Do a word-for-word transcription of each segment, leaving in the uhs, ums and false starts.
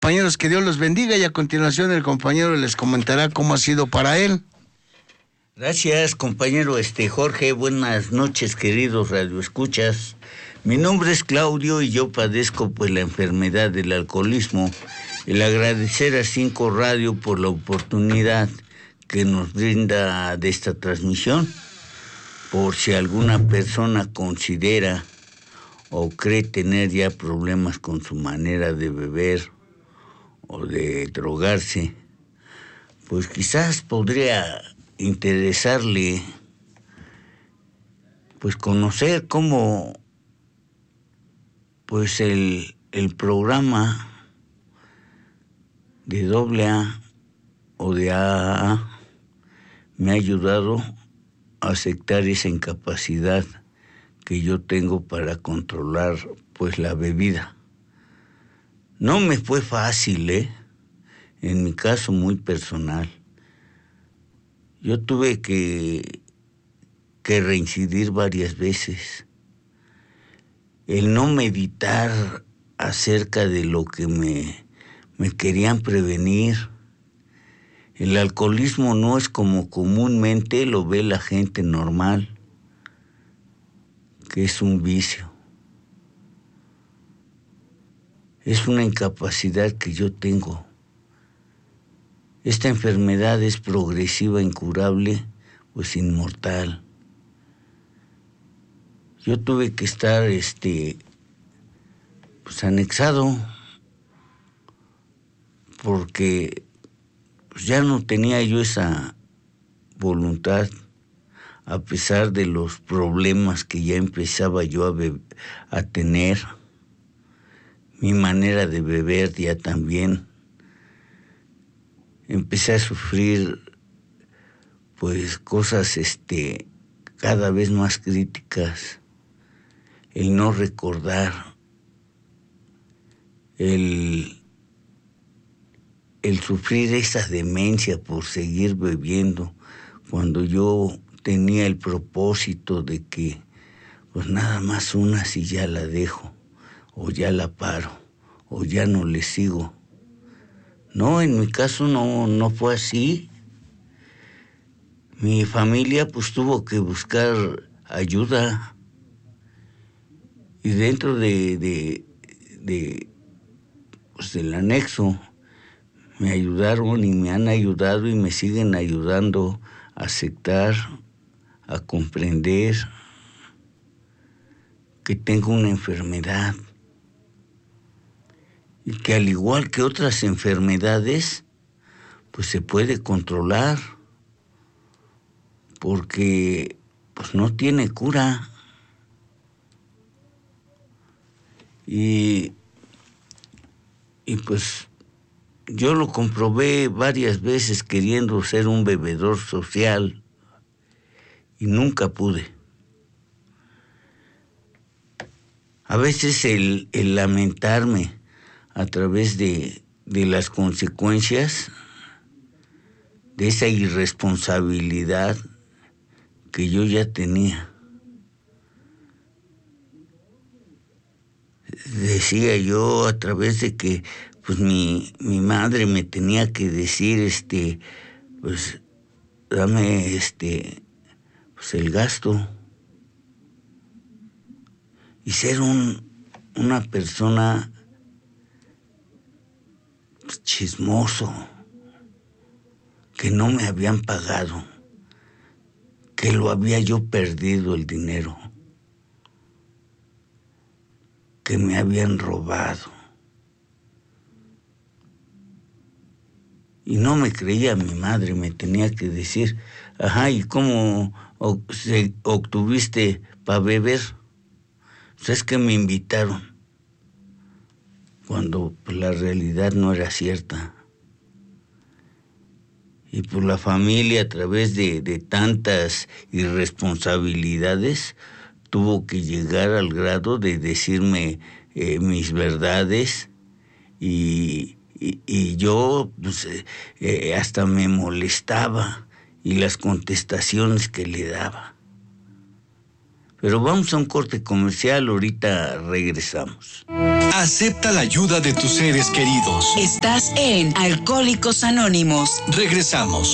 Compañeros, que Dios los bendiga, y a continuación el compañero les comentará cómo ha sido para él. Gracias, compañero este Jorge. Buenas noches, queridos radioescuchas. Mi nombre es Claudio y yo padezco pues la enfermedad del alcoholismo. El agradecer a Cinco Radio por la oportunidad que nos brinda de esta transmisión. Por si alguna persona considera o cree tener ya problemas con su manera de beber o de drogarse, pues quizás podría interesarle pues conocer cómo pues el, el programa de doble A o de A A A me ha ayudado a aceptar esa incapacidad que yo tengo para controlar pues la bebida. No me fue fácil, ¿eh? En mi caso muy personal. Yo tuve que, que reincidir varias veces. El no meditar acerca de lo que me, me querían prevenir. El alcoholismo no es como comúnmente lo ve la gente normal, que es un vicio. Es una incapacidad que yo tengo. Esta enfermedad es progresiva, incurable, pues inmortal. Yo tuve que estar, este, pues anexado, porque pues, ya no tenía yo esa voluntad, a pesar de los problemas que ya empezaba yo a, be- a tener. Mi manera de beber ya también. Empecé a sufrir pues cosas este cada vez más críticas. El no recordar, el, el sufrir esa demencia por seguir bebiendo, cuando yo tenía el propósito de que pues nada más una si ya la dejo, o ya la paro, o ya no le sigo. No, en mi caso no, no fue así. Mi familia pues tuvo que buscar ayuda. Y dentro de, de, de pues, del anexo me ayudaron y me han ayudado y me siguen ayudando a aceptar, a comprender que tengo una enfermedad. Y que al igual que otras enfermedades, pues se puede controlar, porque pues no tiene cura. Y, y pues yo lo comprobé varias veces queriendo ser un bebedor social y nunca pude. A veces el, el lamentarme a través de, de las consecuencias de esa irresponsabilidad que yo ya tenía. Decía yo a través de que pues mi, mi madre me tenía que decir este pues dame este pues el gasto, y ser un una persona chismoso, que no me habían pagado, que lo había yo perdido el dinero, que me habían robado. Y no me creía mi madre, me tenía que decir, ajá, ¿y cómo o, se, obtuviste para beber? Pues es que me invitaron, cuando pues, la realidad no era cierta. Y por la familia, a través de, de tantas irresponsabilidades, tuvo que llegar al grado de decirme eh, mis verdades, y, y, y yo pues, eh, hasta me molestaba, y las contestaciones que le daba. Pero vamos a un corte comercial, ahorita regresamos. Acepta la ayuda de tus seres queridos. Estás en Alcohólicos Anónimos. Regresamos.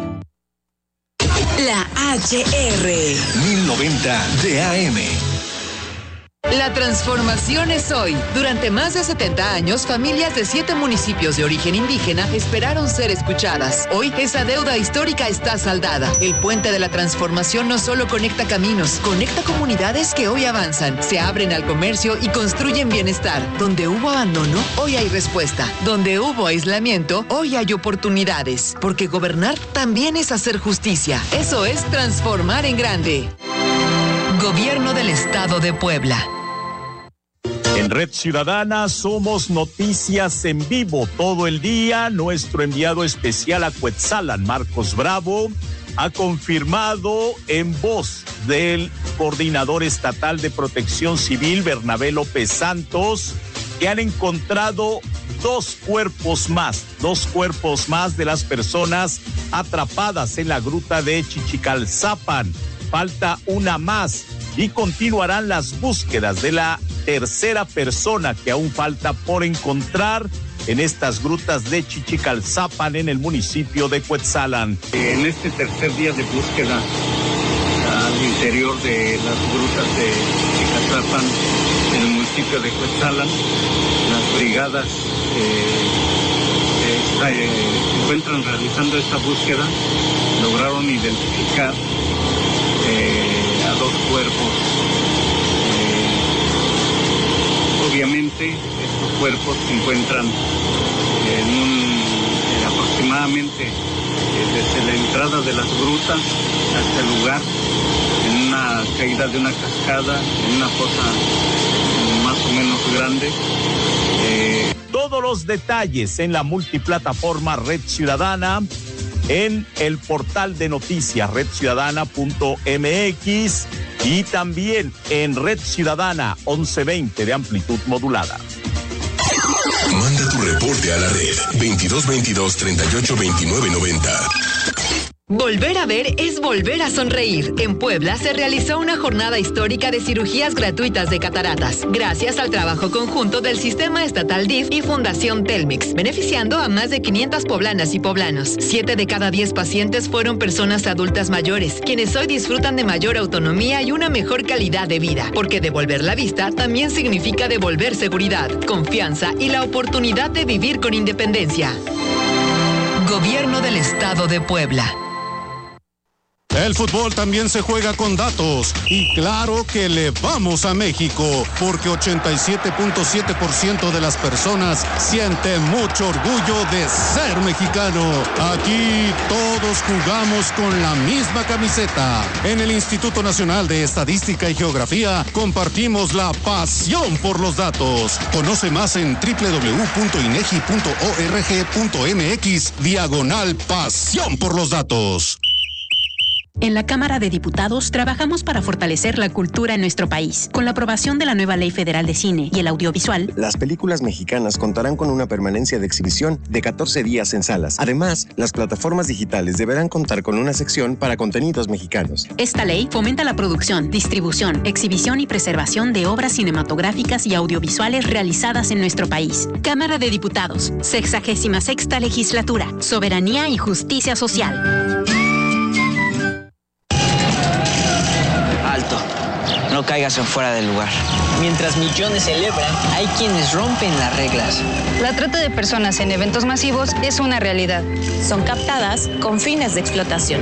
La H R. mil noventa de A M. La transformación es hoy. Durante más de setenta años, familias de siete municipios de origen indígena esperaron ser escuchadas. Hoy, esa deuda histórica está saldada. El puente de la transformación no solo conecta caminos, conecta comunidades que hoy avanzan, se abren al comercio y construyen bienestar. Donde hubo abandono, hoy hay respuesta. Donde hubo aislamiento, hoy hay oportunidades. Porque gobernar también es hacer justicia. Eso es transformar en grande. Gobierno del Estado de Puebla. En Red Ciudadana somos noticias en vivo todo el día. Nuestro enviado especial a Cuetzalan, Marcos Bravo, ha confirmado en voz del coordinador estatal de Protección Civil, Bernabé López Santos, que han encontrado dos cuerpos más, dos cuerpos más de las personas atrapadas en la gruta de Chichicalzapan. Falta una más y continuarán las búsquedas de la tercera persona que aún falta por encontrar en estas grutas de Chichicalzapan en el municipio de Cuetzalan. En este tercer día de búsqueda al interior de las grutas de Chichicalzapan en el municipio de Cuetzalan, las brigadas eh, está, eh, se encuentran realizando esta búsqueda, lograron identificar eh, a dos cuerpos. Obviamente, estos cuerpos se encuentran en un, en aproximadamente eh, desde la entrada de las grutas hasta el lugar, en una caída de una cascada, en una fosa más o menos grande. Eh... Todos los detalles en la multiplataforma Red Ciudadana, en el portal de noticias red ciudadana punto m x y también en Red Ciudadana once veinte de amplitud modulada. Manda tu reporte a la red veintidós veintidós treinta y ocho veintinueve noventa. Volver a ver es volver a sonreír. En Puebla se realizó una jornada histórica de cirugías gratuitas de cataratas, gracias al trabajo conjunto del Sistema Estatal D I F y Fundación Telmex, beneficiando a más de quinientas poblanas y poblanos. Siete de cada diez pacientes fueron personas adultas mayores, quienes hoy disfrutan de mayor autonomía y una mejor calidad de vida, porque devolver la vista también significa devolver seguridad, confianza y la oportunidad de vivir con independencia. Gobierno del Estado de Puebla. El fútbol también se juega con datos y claro que le vamos a México porque ochenta y siete punto siete por ciento de las personas siente mucho orgullo de ser mexicano. Aquí todos jugamos con la misma camiseta. En el Instituto Nacional de Estadística y Geografía compartimos la pasión por los datos. Conoce más en doble u doble u doble u punto inegi punto org punto m x diagonal pasión por los datos. En la Cámara de Diputados trabajamos para fortalecer la cultura en nuestro país. Con la aprobación de la nueva Ley Federal de Cine y el Audiovisual, las películas mexicanas contarán con una permanencia de exhibición de catorce días en salas. Además, las plataformas digitales deberán contar con una sección para contenidos mexicanos. Esta ley fomenta la producción, distribución, exhibición y preservación de obras cinematográficas y audiovisuales realizadas en nuestro país. Cámara de Diputados, sexagésima sexta legislatura, soberanía y justicia social. No caigas en fuera del lugar. Mientras millones celebran, hay quienes rompen las reglas. La trata de personas en eventos masivos es una realidad. Son captadas con fines de explotación.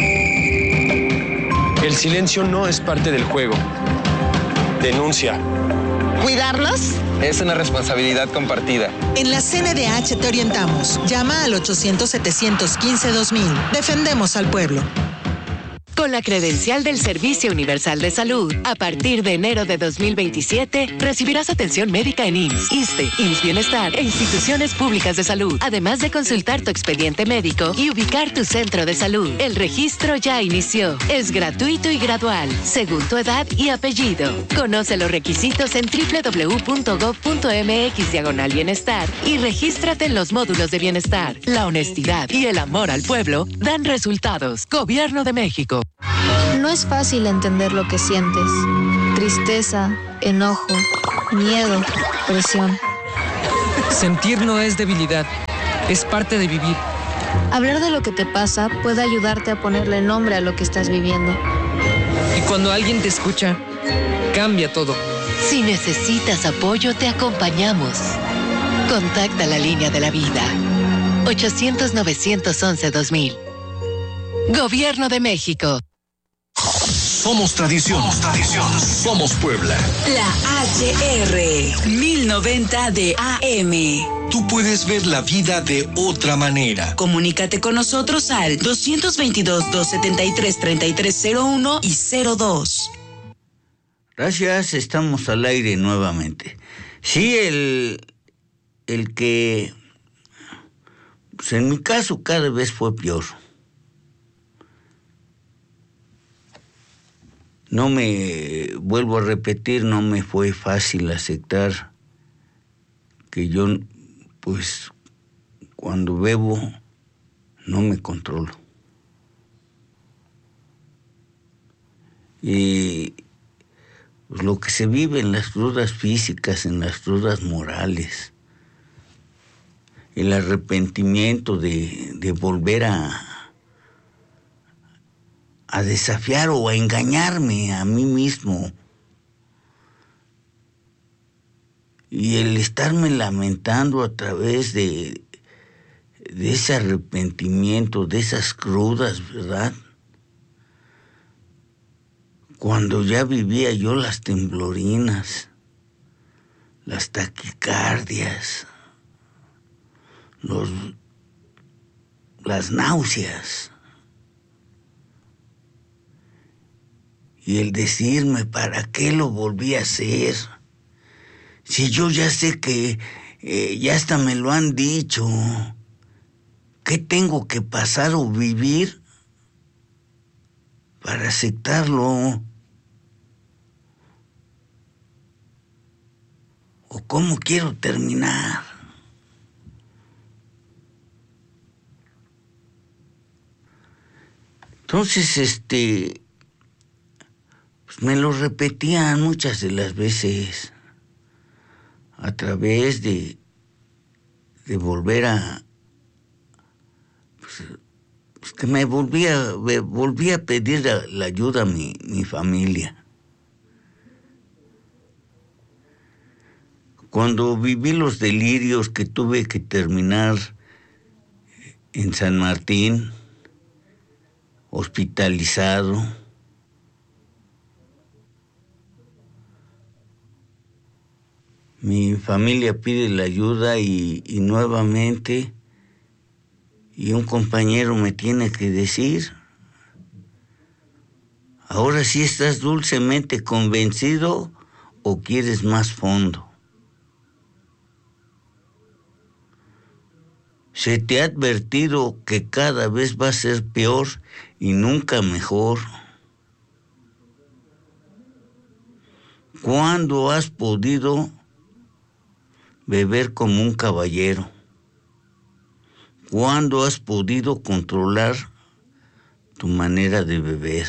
El silencio no es parte del juego. Denuncia. ¿Cuidarlos? Es una responsabilidad compartida. En la C N D H te orientamos. Llama al ochocientos, setecientos quince, dos mil. Defendemos al pueblo. Con la credencial del Servicio Universal de Salud, a partir de enero de dos mil veintisiete, recibirás atención médica en I M S S, ISSSTE, I M S S Bienestar e instituciones públicas de salud, además de consultar tu expediente médico y ubicar tu centro de salud. El registro ya inició. Es gratuito y gradual, según tu edad y apellido. Conoce los requisitos en doble u doble u doble u punto gob punto m x diagonal bienestar y regístrate en los módulos de bienestar. La honestidad y el amor al pueblo dan resultados. Gobierno de México. No no es fácil entender lo que sientes. Tristeza, enojo, miedo, presión. Sentir no es debilidad, es parte de vivir. Hablar de lo que te pasa puede ayudarte a ponerle nombre a lo que estás viviendo. Y cuando alguien te escucha, cambia todo. Si necesitas apoyo, te acompañamos. Contacta la línea de la vida. ochocientos, novecientos once, dos mil. Gobierno de México. Somos tradición. Somos tradición. Somos Puebla. La H R mil noventa de A M. Tú puedes ver la vida de otra manera. Comunícate con nosotros al dos dos dos, dos siete tres, tres tres cero uno y cero dos. Gracias, estamos al aire nuevamente. Sí, el, el que, pues en mi caso cada vez fue peor. No me, vuelvo a repetir, no me fue fácil aceptar que yo, pues, cuando bebo, no me controlo. Y pues, lo que se vive en las crudas físicas, en las crudas morales, el arrepentimiento de, de volver a a desafiar o a engañarme a mí mismo. Y el estarme lamentando a través de, de ese arrepentimiento, de esas crudas, ¿verdad? Cuando ya vivía yo las temblorinas, las taquicardias, los, las náuseas. Y el decirme, ¿para qué lo volví a hacer? Si yo ya sé que eh, ya hasta me lo han dicho. ¿Qué tengo que pasar o vivir para aceptarlo? ¿O cómo quiero terminar? Entonces, este... me lo repetían muchas de las veces a través de, de volver a... Pues, pues que me volvía, me volvía a pedir la, la ayuda a mi, mi familia. Cuando viví los delirios que tuve que terminar en San Martín, hospitalizado, mi familia pide la ayuda y, y nuevamente, y un compañero me tiene que decir, ¿ahora sí estás dulcemente convencido o quieres más fondo? Se te ha advertido que cada vez va a ser peor y nunca mejor. ¿Cuándo has podido beber como un caballero? ¿Cuándo has podido controlar tu manera de beber?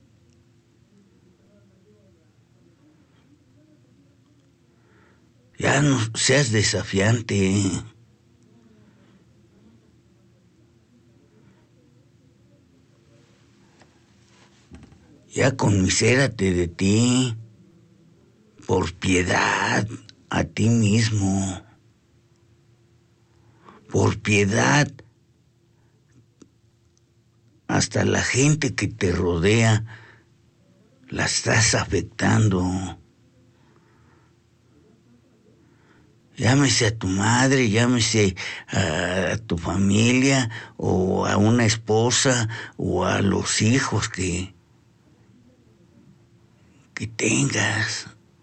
Ya no seas desafiante. Ya conmisérate de ti, por piedad a ti mismo, por piedad hasta la gente que te rodea, la estás afectando. Llámese a tu madre, llámese a tu familia, o a una esposa, o a los hijos que, que tengas.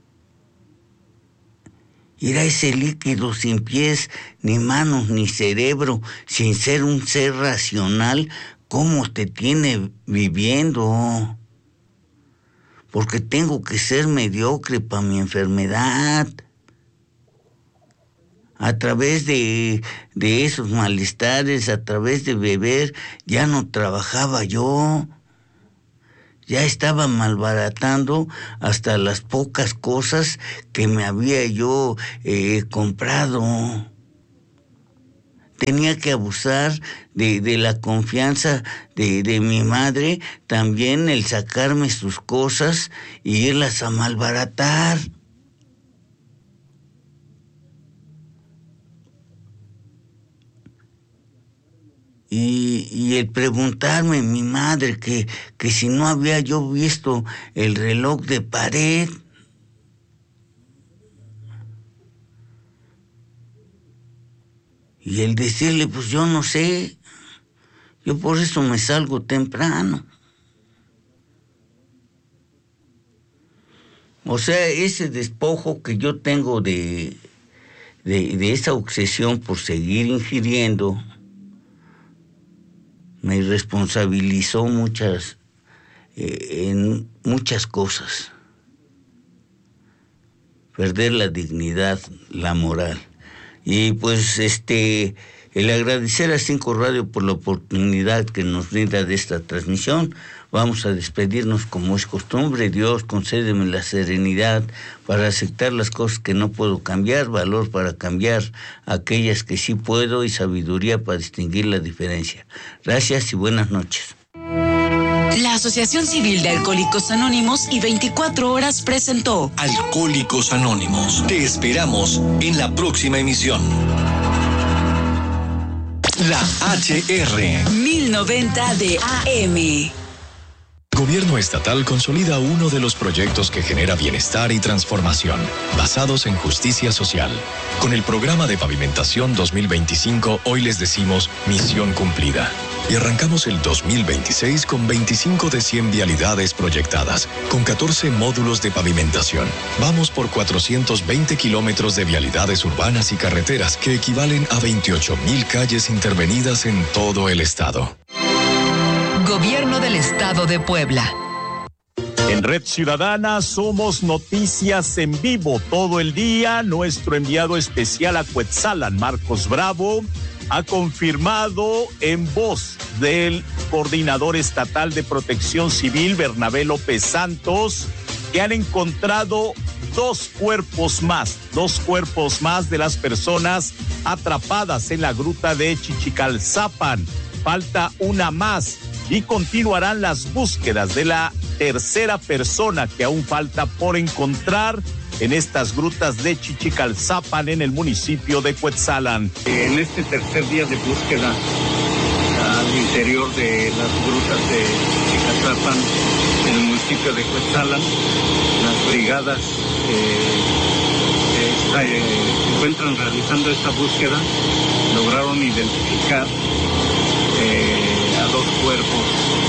Ir a ese líquido sin pies, ni manos, ni cerebro, sin ser un ser racional, ¿cómo te tiene viviendo? Porque tengo que ser mediocre para mi enfermedad. A través de, de esos malestares, a través de beber, ya no trabajaba yo. Ya estaba malbaratando hasta las pocas cosas que me había yo eh, comprado. Tenía que abusar de, de la confianza de, de mi madre, también el sacarme sus cosas y irlas a malbaratar. Y, y el preguntarme mi madre que, que si no había yo visto el reloj de pared. Y el decirle, pues yo no sé, yo por eso me salgo temprano. O sea, ese despojo que yo tengo de, de, de esa obsesión por seguir ingiriendo, me responsabilizó muchas, eh, en muchas cosas. Perder la dignidad, la moral. Y pues este, el agradecer a Cinco Radio por la oportunidad que nos brinda de esta transmisión. Vamos a despedirnos como es costumbre. Dios, concédeme la serenidad para aceptar las cosas que no puedo cambiar, valor para cambiar aquellas que sí puedo y sabiduría para distinguir la diferencia. Gracias y buenas noches. La Asociación Civil de Alcohólicos Anónimos y veinticuatro horas presentó Alcohólicos Anónimos. Te esperamos en la próxima emisión. La H R mil noventa de A M. Gobierno estatal consolida uno de los proyectos que genera bienestar y transformación, basados en justicia social. Con el programa de pavimentación dos mil veinticinco, hoy les decimos misión cumplida. Y arrancamos el dos mil veintiséis con veinticinco de cien vialidades proyectadas, con catorce módulos de pavimentación. Vamos por cuatrocientos veinte kilómetros de vialidades urbanas y carreteras, que equivalen a veintiocho mil calles intervenidas en todo el estado. Gobierno del Estado de Puebla. En Red Ciudadana somos noticias en vivo todo el día. Nuestro enviado especial a Cuetzalan, Marcos Bravo, ha confirmado en voz del coordinador estatal de Protección Civil, Bernabé López Santos, que han encontrado dos cuerpos más, dos cuerpos más de las personas atrapadas en la gruta de Chichicalzapan. Falta una más y continuarán las búsquedas de la tercera persona que aún falta por encontrar en estas grutas de Chichicalzapan, en el municipio de Cuetzalan. En este tercer día de búsqueda al interior de las grutas de Chichicalzapan, en el municipio de Cuetzalan, las brigadas eh, está, eh, se encuentran realizando esta búsqueda. Lograron identificar eh, a dos cuerpos.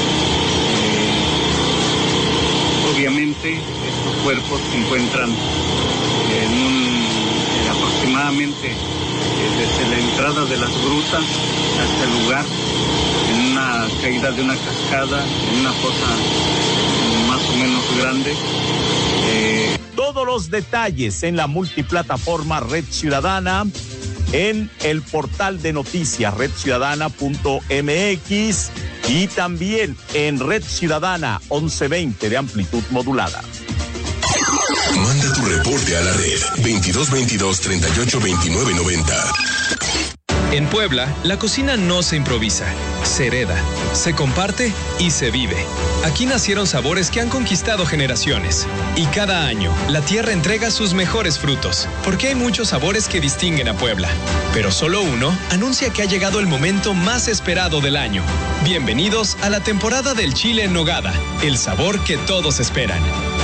Eh, obviamente estos cuerpos se encuentran en un en aproximadamente eh, desde la entrada de las grutas hasta el lugar, en una caída de una cascada, en una fosa más o menos grande. Eh... Todos los detalles en la multiplataforma Red Ciudadana, en el portal de noticias red ciudadana punto m x y también en Red Ciudadana once veinte de amplitud modulada. Manda tu reporte a la red veintidós veintidós treinta y ocho veintinueve noventa. En Puebla, la cocina no se improvisa, se hereda, se comparte y se vive. Aquí nacieron sabores que han conquistado generaciones. Y cada año, la tierra entrega sus mejores frutos, porque hay muchos sabores que distinguen a Puebla. Pero solo uno anuncia que ha llegado el momento más esperado del año. Bienvenidos a la temporada del chile en nogada, el sabor que todos esperan.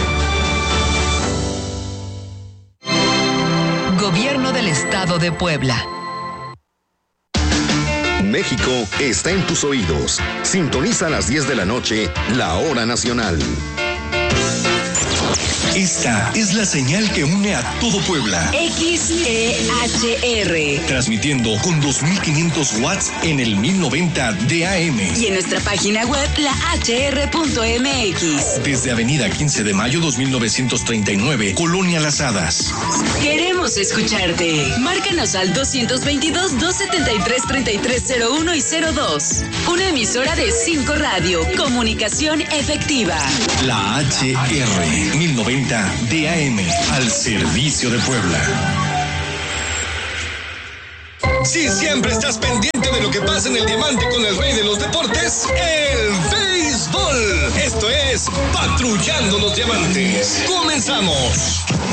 Gobierno del Estado de Puebla. México está en tus oídos. Sintoniza a las diez de la noche, la hora nacional. Esta es la señal que une a todo Puebla. X E H R. Transmitiendo con dos mil quinientos watts en el mil noventa de A M. Y en nuestra página web, la h r punto m x. Desde Avenida quince de mayo dos mil novecientos treinta y nueve, Colonia Las Hadas. Queremos escucharte. Márcanos al doscientos veintidós, doscientos setenta y tres, treinta y tres cero uno y cero dos. Una emisora de cinco Radio. Comunicación efectiva. La H R mil noventa de A M. Al servicio de Puebla. Si siempre estás pendiente de lo que pasa en el diamante con el rey de los deportes, el béisbol. Esto es Patrullando los Diamantes. Comenzamos.